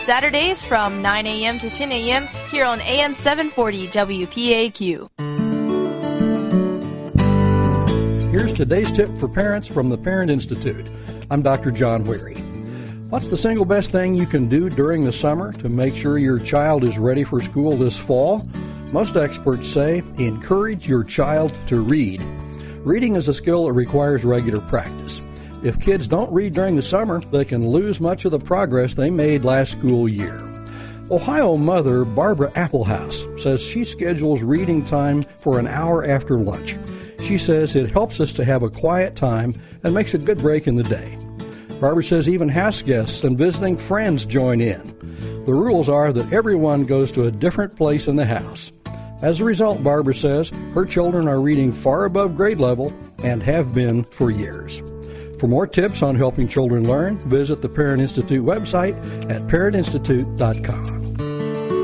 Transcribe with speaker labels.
Speaker 1: Saturdays from 9 a.m. to 10 a.m. here on AM 740 WPAQ.
Speaker 2: Here's today's tip for parents from the Parent Institute. I'm Dr. John Weary. What's the single best thing you can do during the summer to make sure your child is ready for school this fall? Most experts say encourage your child to read. Reading is a skill that requires regular practice. If kids don't read during the summer, they can lose much of the progress they made last school year. Ohio mother Barbara Applehouse says she schedules reading time for an hour after lunch. She says it helps us to have a quiet time and makes a good break in the day. Barbara says even house guests and visiting friends join in. The rules are that everyone goes to a different place in the house. As a result, Barbara says, her children are reading far above grade level and have been for years. For more tips on helping children learn, visit the Parent Institute website at parentinstitute.com.